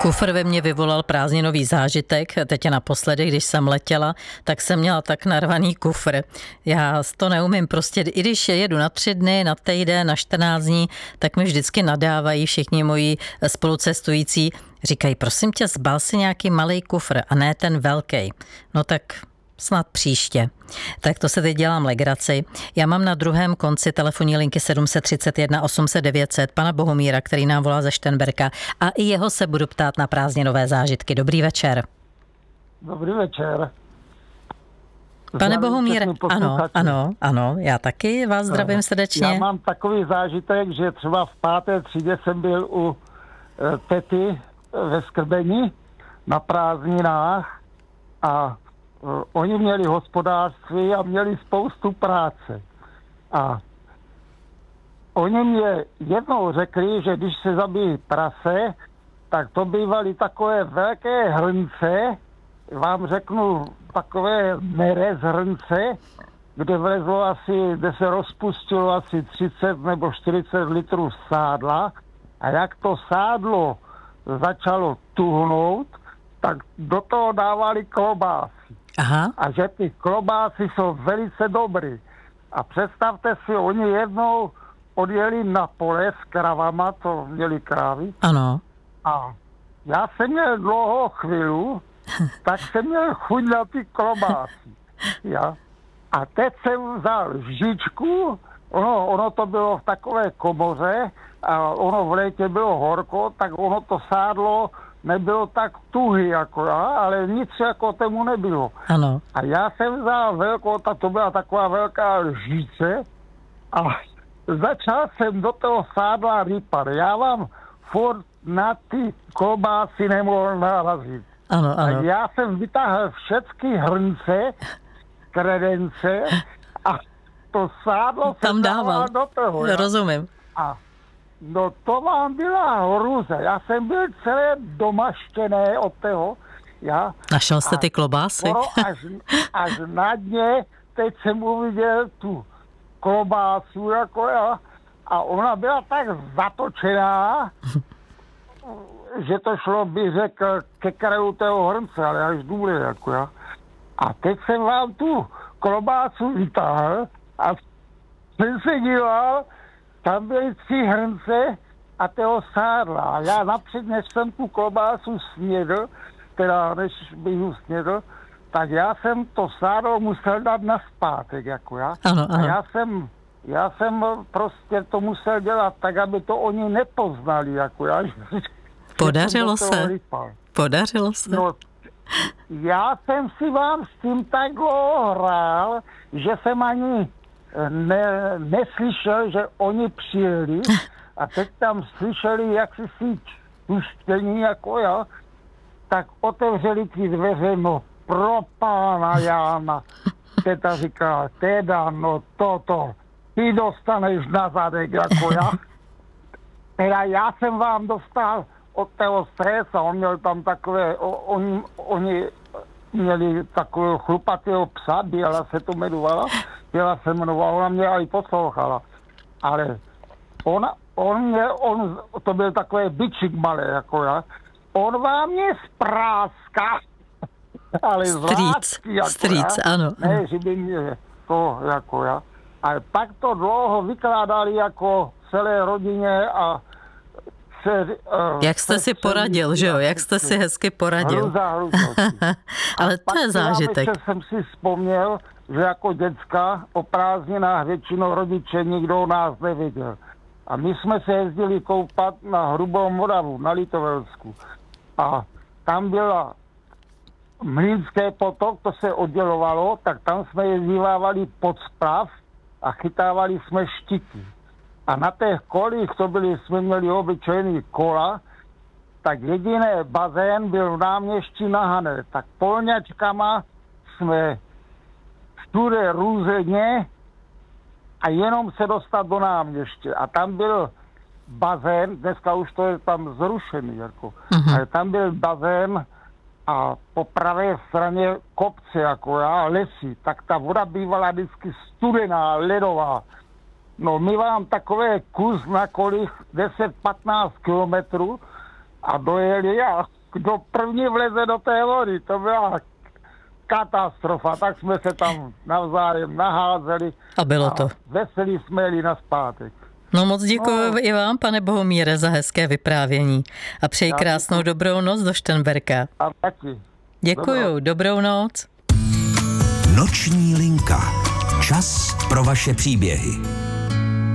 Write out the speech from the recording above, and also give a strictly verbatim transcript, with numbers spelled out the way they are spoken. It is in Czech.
Kufr ve mně vyvolal prázdninový zážitek. Teď naposledy, když jsem letěla, tak jsem měla tak narvaný kufr. Já to neumím prostě, i když jedu na tři dny, na týden, na čtrnáct dní, tak mi vždycky nadávají všichni moji spolucestující. Říkají, prosím tě, zbal si nějaký malý kufr a ne ten velký. No tak snad příště. Tak to se teď dělám legraci. Já mám na druhém konci telefonní linky sedm set třicet jedna osm set devět set pana Bohumíra, který nám volá ze Šternberka, a i jeho se budu ptát na prázdninové zážitky. Dobrý večer. Dobrý večer. Pane Bohumíre, ano, ano, ano, já taky vás zdravím srdečně. Já mám takový zážitek, že třeba v páté třídě jsem byl u e, tety ve Skrbeni na prázdninách a e, oni měli hospodářství a měli spoustu práce. A oni mě jednou řekli, že když se zabíjí prase, tak to bývaly takové velké hrnce, vám řeknu takové nerez hrnce, kde vlezlo asi, kde se rozpustilo asi třicet nebo čtyřicet litrů sádla, a jak to sádlo začalo tuhnout, tak do toho dávali klobásy. Aha. A že ty klobásy jsou velice dobrý. A představte si, oni jednou odjeli na pole s kravama, to měli krávy. Ano. A já jsem měl dlouho chvíli, tak jsem měl chuť na ty klobásy. Ja. A teď jsem vzal lžičku, ono, ono to bylo v takové komoře a ono v létě bylo horko, tak ono to sádlo nebylo tak tuhý jako já, ale nic jako tomu nebylo. Ano. A já jsem vzal velkou, to byla taková velká lžice a začal jsem do toho sádla rypat. Já vám furt na ty klobásy nemohl narazit. Ano, ano. A já jsem vytáhl všechny hrnce, kredence a to sádlo tam dával do toho. Ja? Rozumím. A no to vám byla hruze. Já jsem byl celé domaštěné od toho. Ja? Našel jste ty klobásy? až, až na dně, teď jsem uviděl tu klobásu jako já, a ona byla tak zatočená, že to šlo, bych řekl, ke kraju toho hrnce, ale až důle, jako já. A teď jsem vám tu klobásu vytáhl a jsem se díval, tam byly tři hrnce a toho sádla. A já napřed, než jsem tu klobásu snědl, teda než bych ji snědl, tak já jsem to sádlo musel dát naspátek, jako já. Ano, ano. A já jsem, já jsem prostě to musel dělat tak, aby to oni nepoznali, jako já. Podařilo se. Podařilo se. No, já jsem si vám s tím tak dlouho hrál, že jsem ani ne, neslyšel, že oni přijeli, a teď tam slyšeli, jak si si tuštění jako já, tak otevřeli ty dveře, no pro pána Jána. Teta říká, teda, no toto, ty dostaneš na zadek jako já. Teda já jsem vám dostal od toho stresa, on měl tam takové, oni, oni měli takového chlupatého psa, Běla se to jmenovala, Běla se jmenovala, ona mě i poslouchala, ale on, on mě, on, to byl takový bičík malý, jako já, on vám mě spráská, ale z lásky, jako strýc, já, ano. ne, že by mě to, jako já, ale pak to dlouho vykládali jako celé rodině a Se, uh, jak jste si poradil, že jo? Jak jste si hezky poradil. Hruza, hruza. Ale to je zážitek. Já jsem si vzpomněl, že jako děcka o prázdninách většinou rodiče nikdo nás neviděl. A my jsme se jezdili koupat na Hrubou Moravu, na Litovelsku. A tam byla Mlýnské potok, to se oddělovalo, tak tam jsme jezdívávali pod sprav a chytávali jsme štiky. A na těch kolích, to byli, jsme měli obyčejný kola, tak jediný bazén byl v náměstí na Hané. Tak polňačkama jsme všude různě a jenom se dostat do náměstí. A tam byl bazén, dneska už to je tam zrušený, jako. Uh-huh. Ale tam byl bazén a po pravé straně kopce, jako já, lesy. Tak ta voda bývala vždycky studená, ledová. No my vám takové kus na kolích deset patnáct kilometrů, a dojeli a kdo první vleze do té lody, to byla katastrofa, tak jsme se tam navzájem naházeli. A bylo to. A veselí jsme jeli nazpátek. No moc děkuji no. i vám, pane Bohumíre, za hezké vyprávění. A přeji Já krásnou děkuji. Dobrou noc do Šternberka. A taky. Děkuju, dobrou, dobrou noc. Noční linka. Čas pro vaše příběhy.